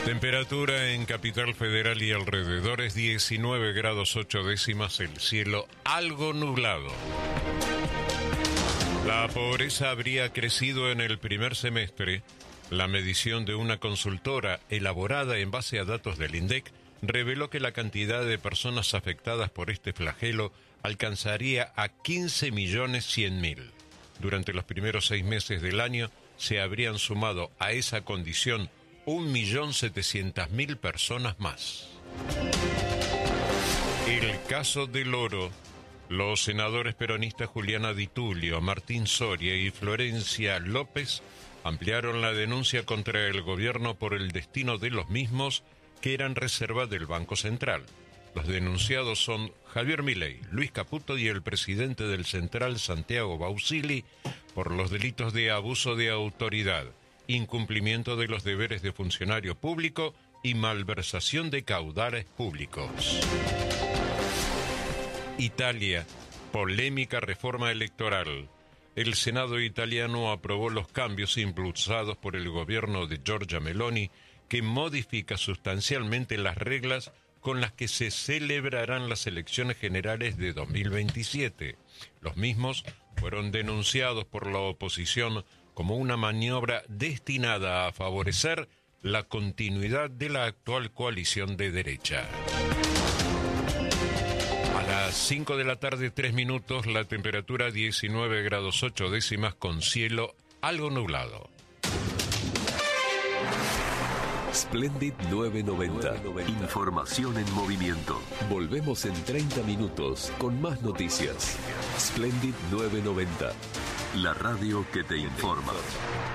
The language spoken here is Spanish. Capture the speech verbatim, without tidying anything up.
Temperatura en Capital Federal y alrededores diecinueve grados ocho décimas, el cielo algo nublado. La pobreza habría crecido en el primer semestre. La medición de una consultora elaborada en base a datos del INDEC reveló que la cantidad de personas afectadas por este flagelo alcanzaría a quince millones cien mil. Durante los primeros seis meses del año se habrían sumado a esa condición un millón setecientas mil personas más. El caso del oro. Los senadores peronistas Juliana Di Tulio, Martín Soria y Florencia López ampliaron la denuncia contra el gobierno por el destino de los mismos, que eran reserva del Banco Central. Los denunciados son Javier Milei, Luis Caputo y el presidente del Central, Santiago Bausili, por los delitos de abuso de autoridad, incumplimiento de los deberes de funcionario público y malversación de caudales públicos. Italia, polémica reforma electoral. El Senado italiano aprobó los cambios impulsados por el gobierno de Giorgia Meloni, que modifica sustancialmente las reglas con las que se celebrarán las elecciones generales de dos mil veintisiete. Los mismos fueron denunciados por la oposición como una maniobra destinada a favorecer la continuidad de la actual coalición de derecha. A las cinco de la tarde, tres minutos, la temperatura diecinueve grados ocho décimas con cielo algo nublado. Splendid novecientos noventa. Información en movimiento. Volvemos en treinta minutos con más noticias. Splendid novecientos noventa. La radio que te informa.